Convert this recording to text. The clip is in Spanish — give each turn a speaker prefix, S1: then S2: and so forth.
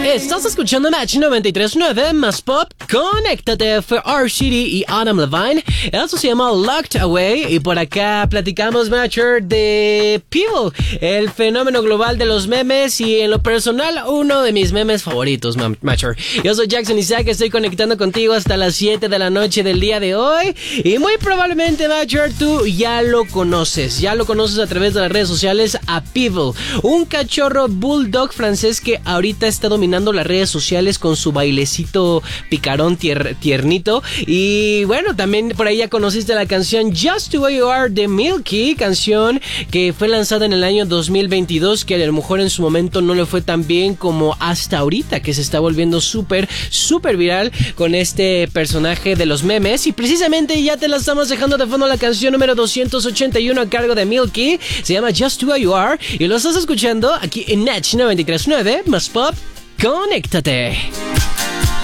S1: Estás escuchando Match 93.9 más pop. Conéctate, fue R-City y Adam Levine. Eso se llama Locked Away. Y por acá platicamos, Matcher, de People, el fenómeno global de los memes. Y en lo personal, uno de mis memes favoritos, Matcher. Yo soy Jackson Isaac, estoy conectando contigo hasta las 7 de la noche del día de hoy. Y muy probablemente, Matcher, tú ya lo conoces. Ya lo conoces a través de las redes sociales a People, un cachorro bulldog francés que ahorita está dominando las redes sociales con su bailecito picarón tiernito. Y bueno, también por ahí ya conociste la canción Just the Way You Are de Milky, canción que fue lanzada en el año 2022, que a lo mejor en su momento no le fue tan bien como hasta ahorita, que se está volviendo súper viral con este personaje de los memes. Y precisamente ya te la estamos dejando de fondo, la canción número 281 a cargo de Milky, se llama Just the Way You Are y lo estás escuchando aquí en Match 93.9 más pop. Conéctate.